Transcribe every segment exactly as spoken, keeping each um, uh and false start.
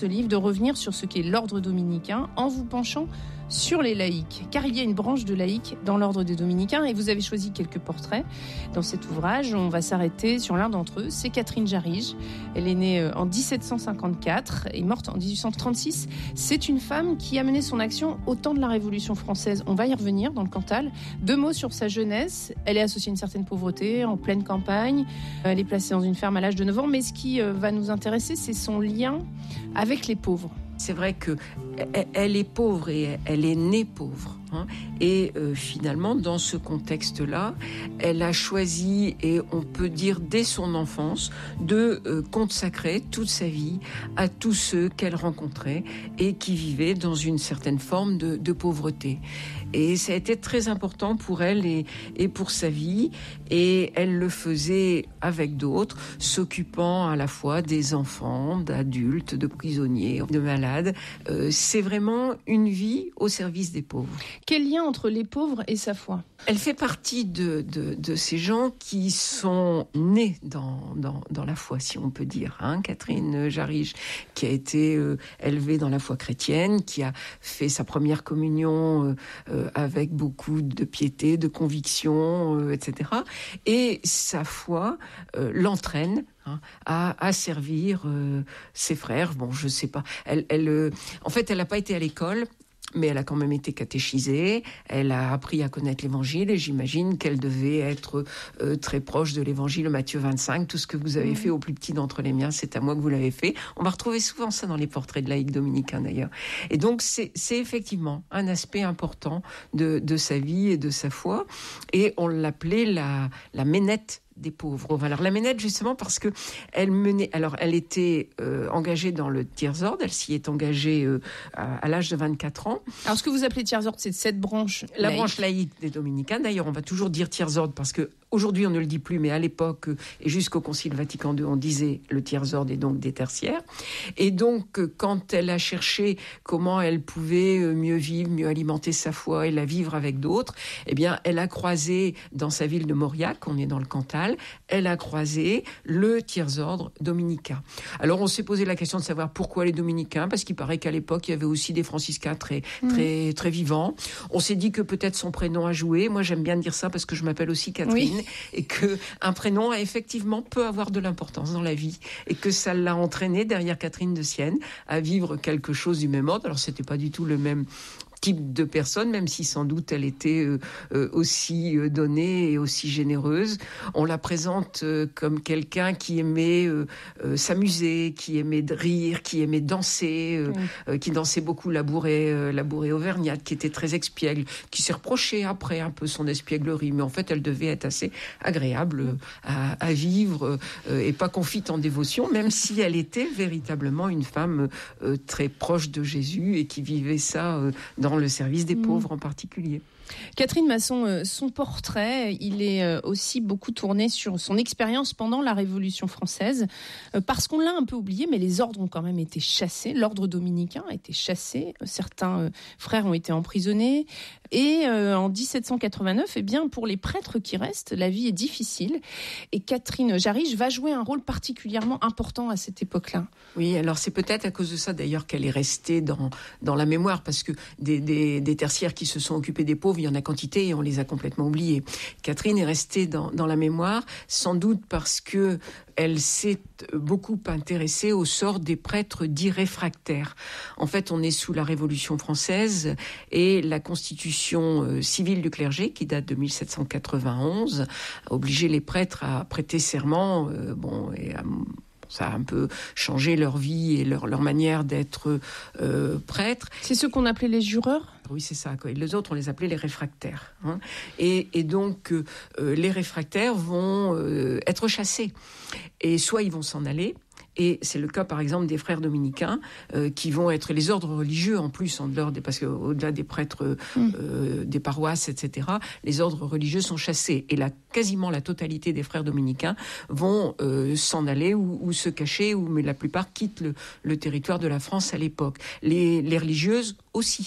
ce livre de revenir sur ce qu'est l'ordre dominicain en vous penchant sur les laïcs, car il y a une branche de laïcs dans l'ordre des dominicains et vous avez choisi quelques portraits dans cet ouvrage. On va s'arrêter sur l'un d'entre eux, c'est Catherine Jarige. Elle est née en dix-sept cent cinquante-quatre et morte en dix-huit cent trente-six. C'est une femme qui a mené son action au temps de la Révolution française. On va y revenir dans le Cantal. Deux mots sur sa jeunesse. Elle est associée à une certaine pauvreté, en pleine campagne. Elle est placée dans une ferme à l'âge de neuf ans, mais ce qui va nous intéresser, c'est son lien avec les pauvres. C'est vrai qu'elle est pauvre et elle est née pauvre. Hein, et euh, finalement, dans ce contexte-là, elle a choisi, et on peut dire dès son enfance, de euh, consacrer toute sa vie à tous ceux qu'elle rencontrait et qui vivaient dans une certaine forme de, de pauvreté. Et ça a été très important pour elle et, et pour sa vie. Et elle le faisait avec d'autres, s'occupant à la fois des enfants, d'adultes, de prisonniers, de malades. Euh, c'est vraiment une vie au service des pauvres. Quel lien entre les pauvres et sa foi ? Elle fait partie de, de, de ces gens qui sont nés dans, dans, dans la foi, si on peut dire. Hein, Catherine Jarige, qui a été euh, élevée dans la foi chrétienne, qui a fait sa première communion euh, euh, avec beaucoup de piété, de conviction, euh, et cetera. Et sa foi euh, l'entraîne Hein, à, à servir euh, ses frères. Bon, je sais pas. Elle, elle, euh, en fait, elle n'a pas été à l'école, mais elle a quand même été catéchisée. Elle a appris à connaître l'Évangile et j'imagine qu'elle devait être euh, très proche de l'Évangile, Matthieu vingt-cinq. Tout ce que vous avez mmh. fait au plus petit d'entre les miens, c'est à moi que vous l'avez fait. On va retrouver souvent ça dans les portraits de laïcs dominicains d'ailleurs. Et donc, c'est, c'est effectivement un aspect important de, de sa vie et de sa foi. Et on l'appelait la, la ménette des pauvres. Alors la ménette, justement, parce que elle menait, alors elle était euh, engagée dans le tiers-ordre, elle s'y est engagée euh, à, à l'âge de vingt-quatre ans. Alors ce que vous appelez tiers-ordre, c'est cette branche La laïque. branche laïque des dominicains. D'ailleurs, on va toujours dire tiers-ordre parce que aujourd'hui, on ne le dit plus, mais à l'époque, et jusqu'au Concile Vatican deux, on disait le tiers-ordre et donc des tertiaires. Et donc, quand elle a cherché comment elle pouvait mieux vivre, mieux alimenter sa foi et la vivre avec d'autres, eh bien, elle a croisé dans sa ville de Mauriac, on est dans le Cantal, elle a croisé le tiers-ordre dominicain. Alors, on s'est posé la question de savoir pourquoi les dominicains, parce qu'il paraît qu'à l'époque, il y avait aussi des franciscains très, mmh. très, très vivants. On s'est dit que peut-être son prénom a joué. Moi, j'aime bien dire ça parce que je m'appelle aussi Catherine. Oui. Et qu'un prénom, effectivement, peut avoir de l'importance dans la vie. Et que ça l'a entraîné, derrière Catherine de Sienne, à vivre quelque chose du même ordre. Alors, c'était pas du tout le même type de personne, même si sans doute elle était euh, euh, aussi euh, donnée et aussi généreuse. On la présente euh, comme quelqu'un qui aimait euh, euh, s'amuser, qui aimait rire, qui aimait danser, euh, oui. euh, qui dansait beaucoup la bourrée, euh, la bourrée auvergnate, qui était très espiègle, qui s'est reproché après un peu son espièglerie, mais en fait elle devait être assez agréable euh, à, à vivre euh, et pas confite en dévotion, même si elle était véritablement une femme euh, très proche de Jésus et qui vivait ça euh, dans dans le service des pauvres mmh. en particulier. Catherine Masson, son portrait, il est aussi beaucoup tourné sur son expérience pendant la Révolution française, parce qu'on l'a un peu oublié, mais les ordres ont quand même été chassés, l'ordre dominicain a été chassé, certains frères ont été emprisonnés, et en dix-sept cent quatre-vingt-neuf, eh bien, pour les prêtres qui restent, la vie est difficile, et Catherine Jarige va jouer un rôle particulièrement important à cette époque-là. Oui, alors c'est peut-être à cause de ça d'ailleurs qu'elle est restée dans, dans la mémoire, parce que des, des, des tertiaires qui se sont occupés des pauvres, il y en a quantité et on les a complètement oubliés. Catherine est restée dans, dans la mémoire, sans doute parce que elle s'est beaucoup intéressée au sort des prêtres dits réfractaires. En fait, on est sous la Révolution française et la constitution euh, civile du clergé, qui date de dix-sept cent quatre-vingt-onze, a obligé les prêtres à prêter serment, euh, bon, et à ça a un peu changé leur vie et leur, leur manière d'être euh, prêtres. C'est ceux qu'on appelait les jureurs ? Oui, c'est ça. Quoi. Et les autres, on les appelait les réfractaires. Hein. Et, et donc, euh, les réfractaires vont euh, être chassés. Et soit ils vont s'en aller, et c'est le cas, par exemple, des frères dominicains, euh, qui vont être les ordres religieux, en plus, en dehors des, parce qu'au-delà des prêtres euh, mmh. des paroisses, et cetera, les ordres religieux sont chassés. Et la, quasiment la totalité des frères dominicains vont euh, s'en aller ou, ou se cacher, ou, mais la plupart quittent le, le territoire de la France à l'époque. Les, les religieuses aussi.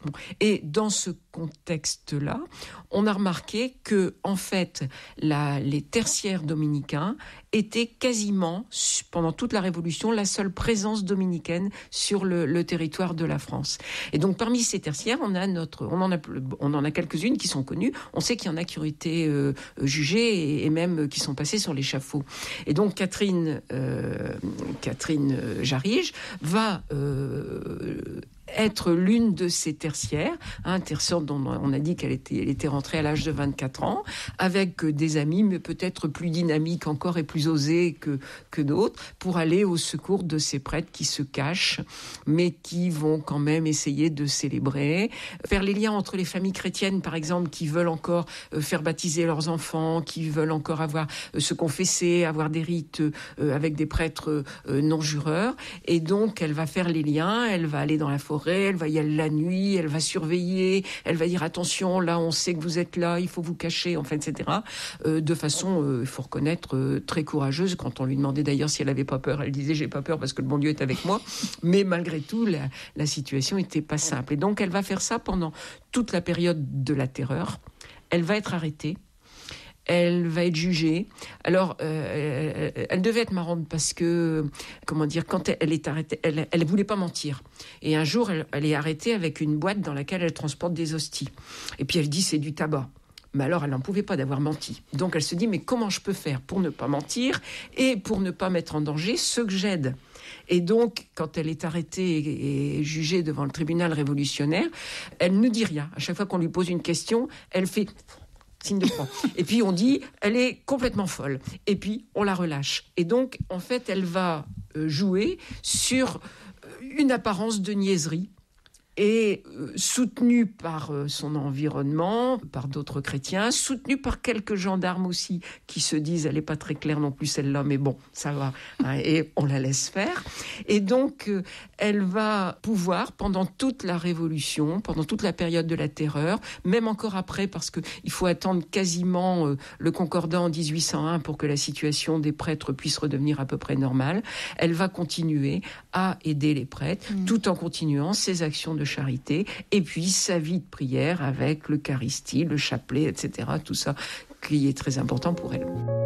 Et dans ce contexte-là, on a remarqué que, en fait, la, les tertiaires dominicains étaient quasiment, pendant toute la Révolution, la seule présence dominicaine sur le, le territoire de la France. Et donc, parmi ces tertiaires, on a notre, on en a, on en a quelques-unes qui sont connues. On sait qu'il y en a qui ont été euh, jugées et, et même qui sont passées sur l'échafaud. Et donc, Catherine, euh, Catherine Jarige va euh, être l'une de ces tertiaires, hein, tertiaire dont on a dit qu'elle était, elle était rentrée à l'âge de vingt-quatre ans, avec des amis, mais peut-être plus dynamiques encore et plus osés que, que d'autres, pour aller au secours de ces prêtres qui se cachent, mais qui vont quand même essayer de célébrer, faire les liens entre les familles chrétiennes, par exemple, qui veulent encore faire baptiser leurs enfants, qui veulent encore avoir se confesser, avoir des rites avec des prêtres non jureurs, et donc elle va faire les liens, elle va aller dans la forêt, elle va y aller la nuit, elle va surveiller, elle va dire attention, là on sait que vous êtes là, il faut vous cacher, enfin, et cetera. Euh, de façon, il euh, faut reconnaître, euh, très courageuse. Quand on lui demandait d'ailleurs si elle avait pas peur, elle disait j'ai pas peur parce que le bon Dieu est avec moi. Mais malgré tout, la, la situation était pas simple. Et donc elle va faire ça pendant toute la période de la terreur. Elle va être arrêtée. Elle va être jugée. Alors, euh, elle, elle devait être marrante parce que, comment dire, quand elle, elle est arrêtée, elle, elle voulait pas mentir. Et un jour, elle, elle est arrêtée avec une boîte dans laquelle elle transporte des hosties. Et puis elle dit c'est du tabac. Mais alors, elle n'en pouvait pas d'avoir menti. Donc, elle se dit mais comment je peux faire pour ne pas mentir et pour ne pas mettre en danger ceux que j'aide ? Et donc, quand elle est arrêtée et jugée devant le tribunal révolutionnaire, elle ne dit rien. À chaque fois qu'on lui pose une question, elle fait signe de croix. Et puis on dit, elle est complètement folle. Et puis on la relâche. Et donc, en fait, elle va jouer sur une apparence de niaiserie et euh, soutenue par euh, son environnement, par d'autres chrétiens, soutenue par quelques gendarmes aussi qui se disent, elle n'est pas très claire non plus celle-là, mais bon, ça va, hein, et on la laisse faire. Et donc, euh, elle va pouvoir, pendant toute la Révolution, pendant toute la période de la Terreur, même encore après, parce qu'il faut attendre quasiment euh, le Concordat en dix-huit cent un pour que la situation des prêtres puisse redevenir à peu près normale, elle va continuer à aider les prêtres, mmh. tout en continuant ses actions de charité, et puis sa vie de prière avec l'Eucharistie, le chapelet, et cetera. Tout ça qui est très important pour elle.